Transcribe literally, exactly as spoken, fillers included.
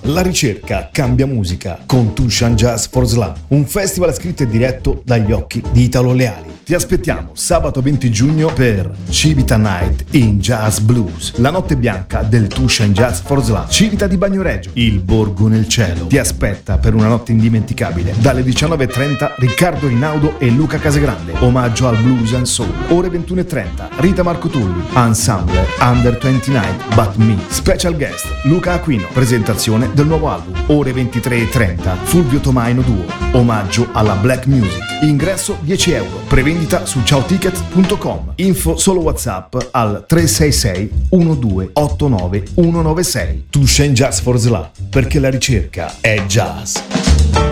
La ricerca cambia musica con Tushan Jazz for Slam, un festival scritto e diretto dagli occhi di Italo Leali. Ti aspettiamo sabato venti giugno per Civita Night in Jazz Blues, la notte bianca del Tushan Jazz for Slam. Civita di Bagnoregio, il borgo nel cielo, ti aspetta per una notte indimenticabile. Dalle diciannove e trenta Riccardo Rinaudo e Luca Casagrande, omaggio al blues and soul. Ore ventuno e trenta Rita Marco Tulli, Ensemble Under ventinove But Me, special guest Luca Aquino, presentazione del nuovo album. Ore ventitré e trenta Fulvio Tomaino Duo, omaggio alla black music. Ingresso dieci euro, prevendita su ciao ticket punto com. Info solo WhatsApp al tre sei sei uno due otto nove uno nove sei. Tushan Jazz for Slam, perché la ricerca è jazz.